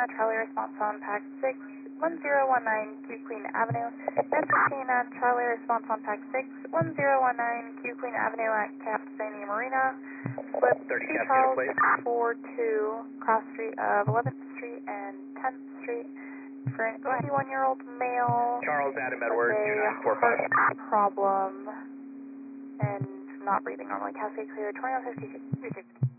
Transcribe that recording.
Charlie response on pack 6, 1019 Q Queen Avenue. Nancy Charlie response on pack 6, 1019 Q Queen Avenue at Capstania Marina. Slip 30 Charles please. 42, cross street of 11th Street and 10th Street. For an 81-year-old male Charles Adam with Edward, a 2945. heart problem and not breathing normally. Cascade clear, 2152.